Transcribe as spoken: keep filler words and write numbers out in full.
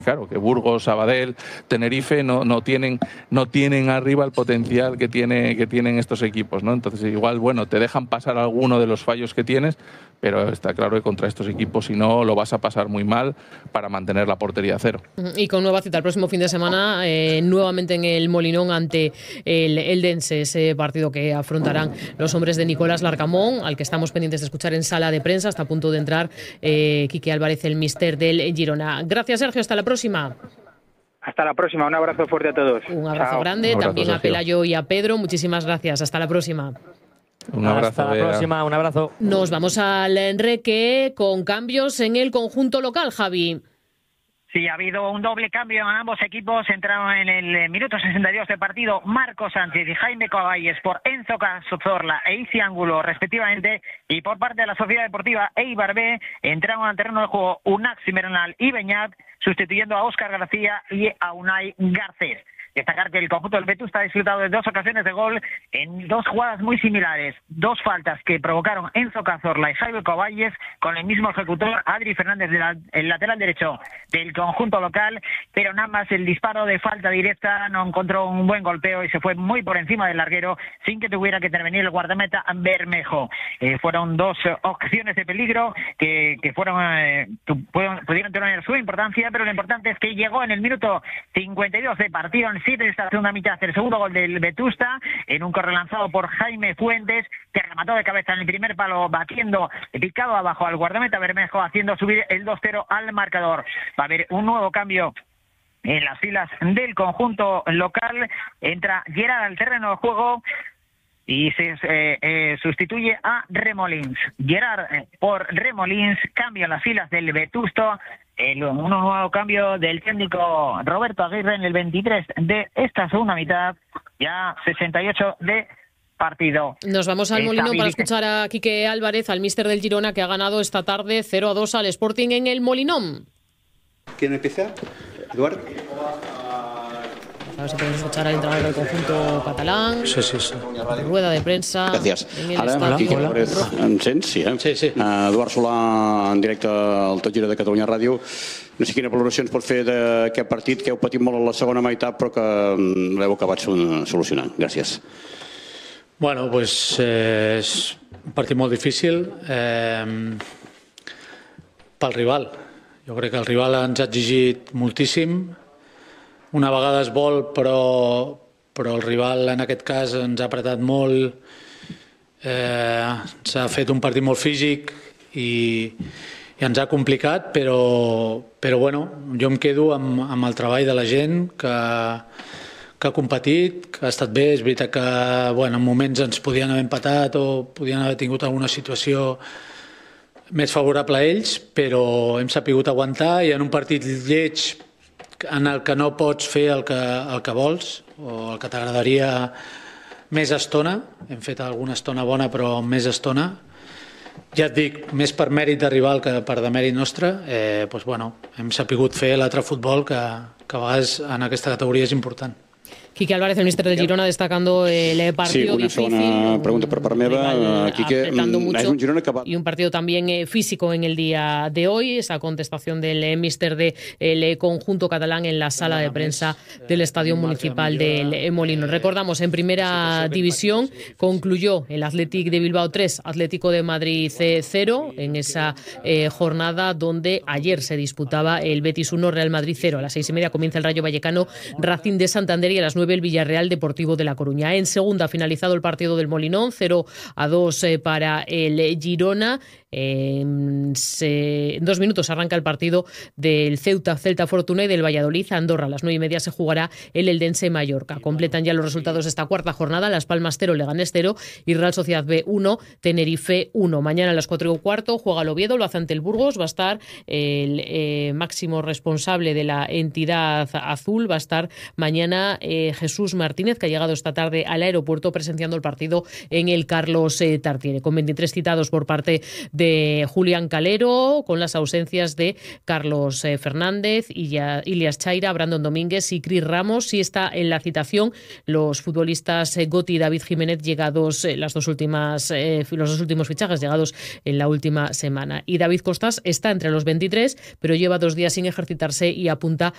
Claro, que Burgos, Sabadell, Tenerife no, no tienen no tienen arriba el potencial que tiene que tienen estos equipos, ¿no? Entonces igual, bueno, te dejan pasar alguno de los fallos que tienes, pero está claro que contra estos equipos, si no, lo vas a pasar muy mal para mantener la portería a cero. Y con nueva cita el próximo fin de semana, eh, nuevamente en el Molinón ante el Eldense, ese partido que afrontarán los hombres de Nicolás Larcamón, al que estamos pendientes de escuchar en sala de prensa. Está a punto de entrar eh, Quique Álvarez, el míster del Girona. Gracias, Sergio. Hasta la próxima. Hasta la próxima. Un abrazo fuerte a todos. Un abrazo Chao. grande. Un abrazo, también a Sergio. Pelayo y a Pedro. Muchísimas gracias. Hasta la próxima. Un abrazo. Hasta la Bea. próxima, un abrazo. Nos vamos al Enrique con cambios en el conjunto local, Javi. Sí, ha habido un doble cambio en ambos equipos. Entraron en el minuto sesenta y dos de partido Marcos Sánchez y Jaime Caballes por Enzo Cazorla e Isi Ángulo, respectivamente. Y por parte de la Sociedad Deportiva Eibar B, entraron al terreno de juego Unaxi Bernal y Beñat, sustituyendo a Óscar García y a Unai Garcés. Destacar que el conjunto del Vetusta ha disfrutado de dos ocasiones de gol en dos jugadas muy similares. Dos faltas que provocaron Enzo Cazorla y Jaime Caballes con el mismo ejecutor, Adri Fernández, de la, el lateral derecho del conjunto local, pero nada más el disparo de falta directa no encontró un buen golpeo y se fue muy por encima del larguero sin que tuviera que intervenir el guardameta Bermejo. Eh, fueron dos opciones de peligro que, que fueron eh, pudieron tener su importancia, pero lo importante es que llegó en el minuto cincuenta y dos de partido, en siete de esta segunda mitad, el segundo gol del Vetusta, en un corre lanzado por Jaime Fuentes, que remató de cabeza en el primer palo, batiendo picado abajo al guardameta Bermejo, haciendo subir el dos cero al marcador. Va a haber un nuevo cambio en las filas del conjunto local. Entra Gerard al terreno de juego y se eh, eh, sustituye a Remolins. Gerard eh, por Remolins, cambio en las filas del Vetusta. El, un nuevo cambio del técnico Roberto Aguirre en el veintitrés de esta segunda mitad, ya sesenta y ocho de partido. Nos vamos al Esta Molinón para habilita- escuchar a Quique Álvarez, al míster del Girona, que ha ganado esta tarde cero a dos al Sporting en el Molinón. ¿Quién empieza? ¿Eduardo? A ver si podemos escuchar al entrenador del conjunto catalán. Sí, sí, sí. Rueda de prensa. Gràcies. En el Ara, estadio Quique rojo. Álvarez, em sents? Sí, eh? Sí, sí. Uh, Eduard Solà, en directe al Tot Gira de Catalunya Ràdio. No sé quina valoració ens pot fer d'aquest partit, que heu patit molt a la segona meitat, però que mm, l'heu acabat sol- solucionant. Gràcies. Bueno, pues eh, és un partit molt difícil eh, pel rival. Jo crec que el rival ens ha exigit moltíssim. Una vegada es vol, però, però el rival en aquest cas ens ha apretat molt, eh, ens ha fet un partit molt físic i, i ens ha complicat, però, però bueno, jo em quedo amb, amb el treball de la gent que, que ha competit, que ha estat bé. És veritat que bueno, en moments ens podien haver empatat o podien haver tingut alguna situació més favorable a ells, però hem sapigut aguantar, i en un partit lleig en el que no pots fer el que, el que vols o el que t'agradaria més estona, hem fet alguna estona bona però més estona, ja et dic, més per mèrit de rival que per demèrit nostre, eh, doncs, bueno, hem sapigut fer l'altre futbol que, que a vegades en aquesta categoria és important. Quique Álvarez, el míster del Girona, destacando el Sí, partido una difícil. segona pregunta per part meva. rival Quique, apretando mm, mucho, és un Girona que va... y un partido también eh, físico en el día de hoy. Esa contestación del eh, míster del eh, conjunto catalán en la sala de prensa del Estadio Municipal del eh, Molino. Recordamos, en primera división concluyó el Athletic de Bilbao tres, Atlético de Madrid cero, en esa eh, jornada donde ayer se disputaba el Betis uno, Real Madrid cero. A las seis y media comienza el Rayo Vallecano, Racing de Santander, y a las nueve el Villarreal Deportivo de La Coruña. En segunda ha finalizado el partido del Molinón, cero a dos eh, para el Girona. En, se, en dos minutos arranca el partido del Ceuta Celta Fortuna y del Valladolid Andorra. A las nueve y media se jugará el Eldense Mallorca. Completan ya los resultados de esta cuarta jornada: Las Palmas cero, Leganés cero y Real Sociedad B uno, Tenerife uno. Mañana a las cuatro y cuarto juega el Oviedo, lo hace ante el Burgos. Va a estar el eh, máximo responsable de la entidad azul, va a estar mañana eh, Jesús Martínez, que ha llegado esta tarde al aeropuerto presenciando el partido en el Carlos eh, Tartiere, con veintitrés citados por parte de de Julián Calero, con las ausencias de Carlos eh, Fernández, Ilias Chaira, Brandon Domínguez y Cris Ramos. Sí está en la citación los futbolistas eh, Goti y David Jiménez, llegados eh, las dos últimas, eh, los dos últimos fichajes llegados en la última semana. Y David Costas está entre los veintitrés, pero lleva dos días sin ejercitarse y apunta